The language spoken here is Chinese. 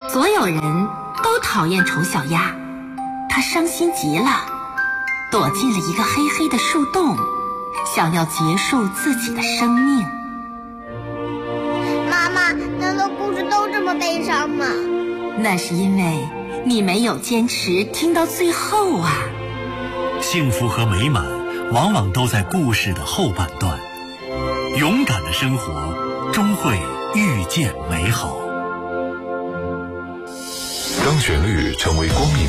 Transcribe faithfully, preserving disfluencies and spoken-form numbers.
所有人都讨厌丑小鸭，它伤心极了，躲进了一个黑黑的树洞，想要结束自己的生命。 妈妈，难道故事都这么悲伤吗？ 那是因为你没有坚持听到最后啊。 幸福和美满往往都在故事的后半段，勇敢的生活终会遇见美好。 当旋律成为光影